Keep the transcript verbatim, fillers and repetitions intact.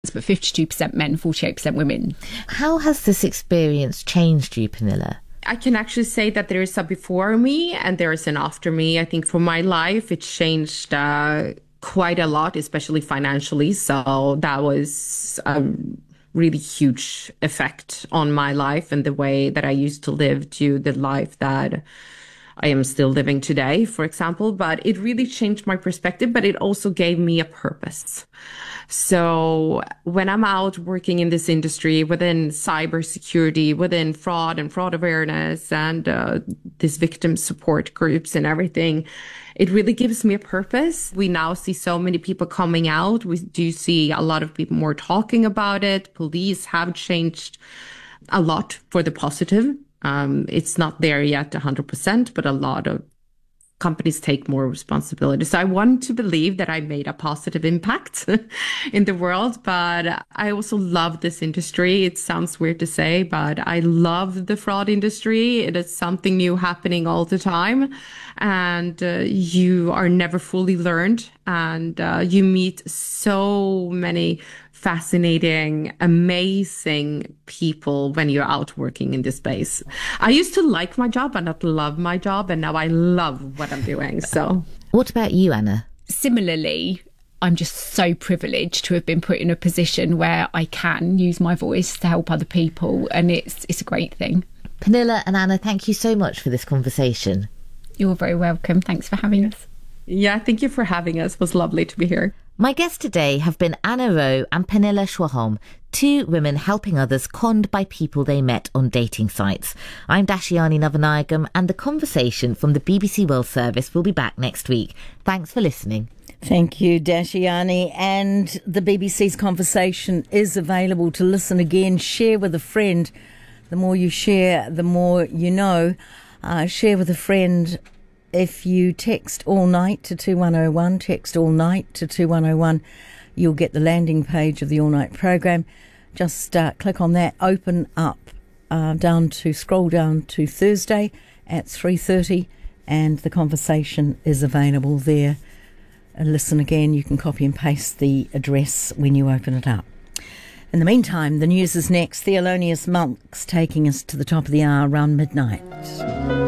but fifty-two percent men, forty-eight percent women. How has this experience changed you, Pernilla? I can actually say that there is a before me and there is an after me. I think for my life, it changed uh, quite a lot, especially financially. So that was a really huge effect on my life and the way that I used to live to the life that I am still living today, for example. But it really changed my perspective, but it also gave me a purpose. So when I'm out working in this industry within cybersecurity, within fraud and fraud awareness and uh, these victim support groups and everything, it really gives me a purpose. We now see so many people coming out. We do see a lot of people more talking about it. Police have changed a lot for the positive. Um, it's not there yet one hundred percent, but a lot of companies take more responsibility. So I want to believe that I made a positive impact in the world, but I also love this industry. It sounds weird to say, but I love the fraud industry. It is something new happening all the time, and uh, you are never fully learned, and uh, you meet so many fascinating, amazing people when you're out working in this space. I used to like my job and not love my job, and now I love what I'm doing. So, what about you, Anna? Similarly, I'm just so privileged to have been put in a position where I can use my voice to help other people, and it's it's a great thing. Pernilla and Anna, thank you so much for this conversation. You're very welcome. Thanks for having us. Yeah, thank you for having us. It was lovely to be here. My guests today have been Anna Rowe and Pernilla Schwalholm, two women helping others conned by people they met on dating sites. I'm Dashiani Navanayagam, and the conversation from the B B C World Service will be back next week. Thanks for listening. Thank you, Dashiani. And the B B C's conversation is available to listen again. Share with a friend. The more you share, the more you know. Uh, share with a friend. If you text all night to two one oh one, text all night to two one oh one, you'll get the landing page of the All Night program. Just uh, click on that, open up uh, down to, scroll down to Thursday at three thirty, and the conversation is available there. And listen again, you can copy and paste the address when you open it up. In the meantime, the news is next. Thelonious Monk's taking us to the top of the hour around midnight.